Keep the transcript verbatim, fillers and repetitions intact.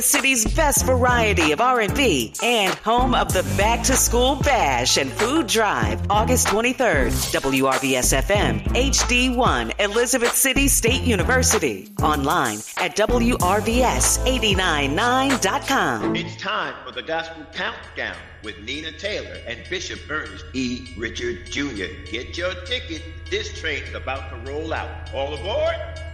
City's best variety of R and B and home of the Back to School Bash and Food Drive, August twenty-third. W R V S F M, H D one, Elizabeth City State University. Online at W R V S eight nine nine dot com. It's time for the Gospel Countdown with Nina Taylor and Bishop Ernest E. Richard Junior Get your ticket. This train's about to roll out. All aboard.